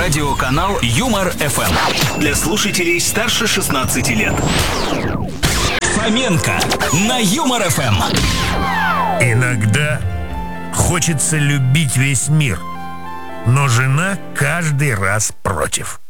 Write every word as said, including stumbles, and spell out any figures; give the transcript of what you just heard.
Радиоканал Юмор эф эм. Для слушателей старше шестнадцати лет. Фоменко на Юмор эф эм. Иногда хочется любить весь мир, но жена каждый раз против.